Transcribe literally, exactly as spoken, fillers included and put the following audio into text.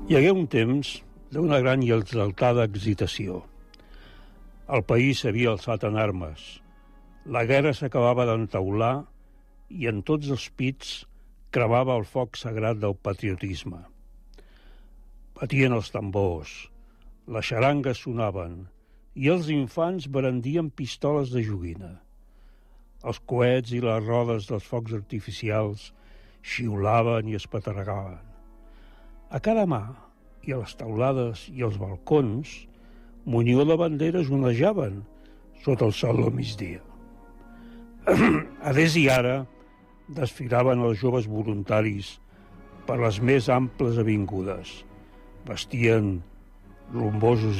Hi hagué un temps d'una gran i exaltada excitació. El país s'havia alçat en armes. La guerra s'acabava d'entaular i en tots els pits cremava el foc sagrat del patriotisme. Batien els tambors, les xarangues sonaven i els infants brandien pistoles de joguina. Els coets i les rodes dels focs artificials xiulaven i es petaragaven. A cada mà i a les teulades i als balcons, munió de banderes onejaven sota el sol del migdia. A des i ara desfilaven els joves voluntaris per les més amples avingudes. Vestien rumbosos